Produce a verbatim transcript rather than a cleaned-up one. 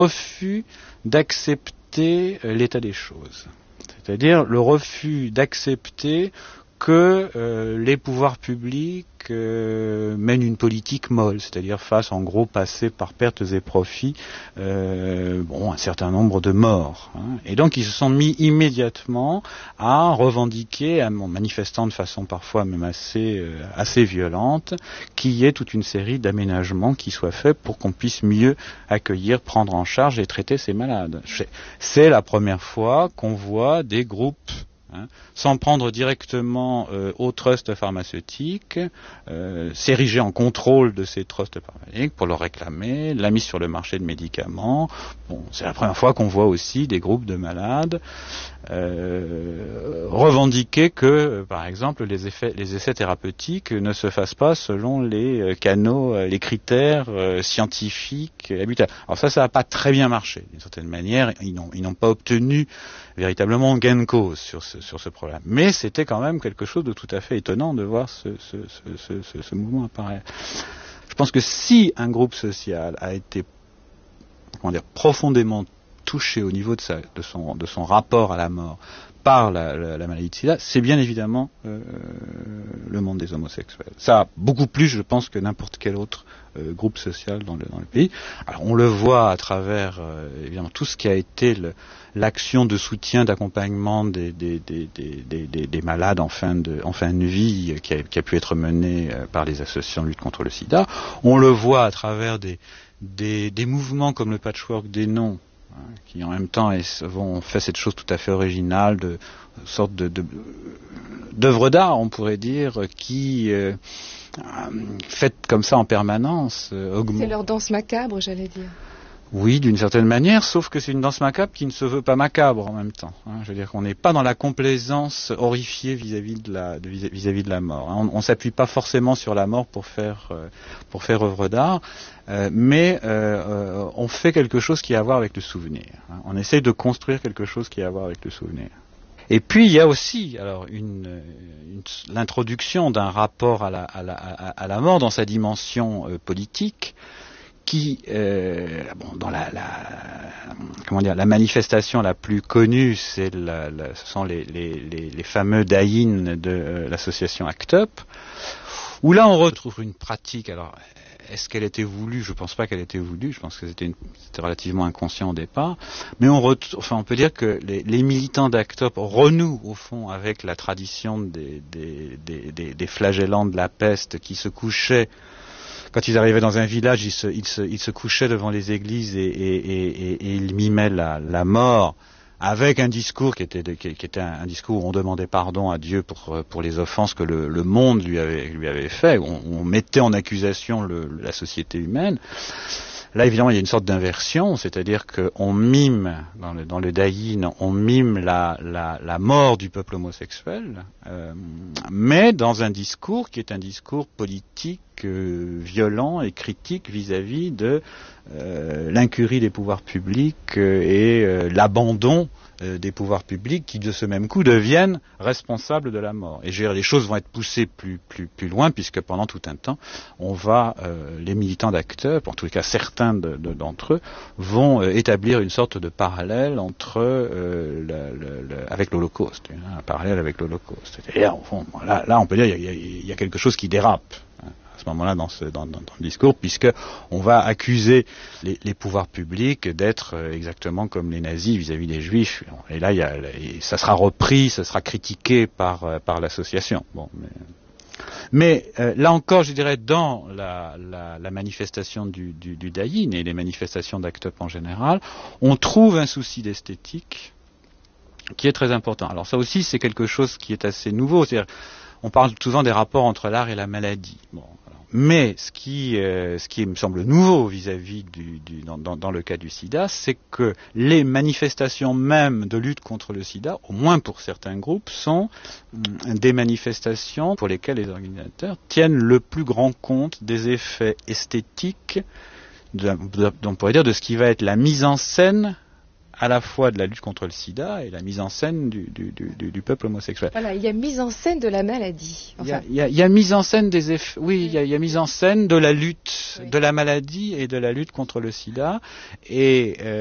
refus d'accepter l'état des choses. C'est-à-dire le refus d'accepter que euh, les pouvoirs publics euh, mènent une politique molle, c'est-à-dire fassent en gros passer par pertes et profits euh, bon, un certain nombre de morts. Hein. Et donc ils se sont mis immédiatement à revendiquer, en manifestant de façon parfois même assez, euh, assez violente, qu'il y ait toute une série d'aménagements qui soient faits pour qu'on puisse mieux accueillir, prendre en charge et traiter ces malades. C'est la première fois qu'on voit des groupes Hein, sans prendre directement euh, au trust pharmaceutique, euh, s'ériger en contrôle de ces trusts pharmaceutiques pour leur réclamer la mise sur le marché de médicaments. Bon, c'est la première fois qu'on voit aussi des groupes de malades euh, revendiquer que, euh, par exemple, les, effets, les essais thérapeutiques ne se fassent pas selon les euh, canaux, euh, les critères euh, scientifiques habituels. Alors ça, ça n'a pas très bien marché. D'une certaine manière, ils n'ont, ils n'ont pas obtenu véritablement gain de cause sur ce, sur ce problème. Mais c'était quand même quelque chose de tout à fait étonnant de voir ce, ce, ce, ce, ce mouvement apparaître. Je pense que si un groupe social a été, comment dire, profondément touché au niveau de, sa, de, son, de son rapport à la mort par la, la, la maladie de sida, c'est bien évidemment euh, le monde des homosexuels. Ça, beaucoup plus, je pense, que n'importe quel autre euh, groupe social dans le, dans le pays. Alors, on le voit à travers, euh, évidemment, tout ce qui a été le, l'action de soutien, d'accompagnement des, des, des, des, des, des malades en fin de, en fin de vie qui a, qui a pu être menée euh, par les associations de lutte contre le sida. On le voit à travers des, des, des mouvements comme le patchwork des noms, qui en même temps vont faire cette chose tout à fait originale, de sorte de, de d'œuvre d'art, on pourrait dire, qui euh, faite comme ça en permanence euh, augmente. C'est leur danse macabre, j'allais dire. Oui, d'une certaine manière, sauf que c'est une danse macabre qui ne se veut pas macabre en même temps. Hein. Je veux dire qu'on n'est pas dans la complaisance horrifiée vis-à-vis de la, de, vis-à-vis de la mort. Hein. On ne s'appuie pas forcément sur la mort pour faire, euh, pour faire œuvre d'art, euh, mais euh, euh, on fait quelque chose qui a à voir avec le souvenir. Hein. On essaye de construire quelque chose qui a à voir avec le souvenir. Et puis il y a aussi alors une, une, l'introduction d'un rapport à la, à, la, à la mort dans sa dimension euh, politique, qui, euh, bon, dans la, la, comment dire, la manifestation la plus connue, c'est la, la, ce sont les, les, les, les fameux die-in de euh, l'association ACT UP, où là on retrouve une pratique. Alors, est-ce qu'elle était voulue ? Je ne pense pas qu'elle était voulue. Je pense que c'était, une, c'était relativement inconscient au départ. Mais on, ret, enfin, on peut dire que les, les militants d'ACT UP renouent au fond avec la tradition des, des, des, des, des flagellants de la peste qui se couchaient. Quand ils arrivaient dans un village, ils se, ils se, ils se couchaient devant les églises et, et, et, et, et ils mimaient la, la mort avec un discours qui était, de, qui, qui était un, un discours où on demandait pardon à Dieu pour, pour les offenses que le, le monde lui avait, lui avait fait. On, on mettait en accusation le, la société humaine. Là, évidemment, il y a une sorte d'inversion, c'est-à-dire qu'on mime, dans le, dans le die-in, on mime la, la, la mort du peuple homosexuel, euh, mais dans un discours qui est un discours politique euh, violent et critique vis-à-vis de euh, l'incurie des pouvoirs publics euh, et euh, l'abandon euh, des pouvoirs publics qui, de ce même coup, deviennent responsables de la mort. Et je veux dire, les choses vont être poussées plus, plus, plus loin, puisque pendant tout un temps, on va, euh, les militants d'ACT UP, en tout cas certains de, de, d'entre eux, vont euh, établir une sorte de parallèle entre, euh, le, le, le, avec l'Holocauste, hein, un parallèle avec l'Holocauste. C'est-à-dire, au fond, là, là, on peut dire qu'il y a, il y a quelque chose qui dérape. Hein, à ce moment-là dans, ce, dans, dans, dans le discours, puisque on va accuser les, les pouvoirs publics d'être euh, exactement comme les nazis vis-à-vis des juifs. Et là, il y a, et ça sera repris, ça sera critiqué par, euh, par l'association. Bon, mais mais euh, là encore, je dirais, dans la, la, la manifestation du, du, du die-in et les manifestations d'ACT UP en général, on trouve un souci d'esthétique qui est très important. Alors ça aussi, c'est quelque chose qui est assez nouveau. C'est-à-dire, on parle souvent des rapports entre l'art et la maladie. Bon, alors, mais ce qui, euh, ce qui me semble nouveau vis-à-vis du, du dans, dans, dans le cas du sida, c'est que les manifestations même de lutte contre le sida, au moins pour certains groupes, sont hum, des manifestations pour lesquelles les organisateurs tiennent le plus grand compte des effets esthétiques, de, de, on pourrait dire, de ce qui va être la mise en scène à la fois de la lutte contre le sida et la mise en scène du, du, du, du peuple homosexuel. Voilà, il y a mise en scène de la maladie. Enfin, il, y a, il, y a, il y a mise en scène des effets. Oui, oui. Il, y a, il y a mise en scène de la lutte, oui. de la maladie et de la lutte contre le sida. Et euh,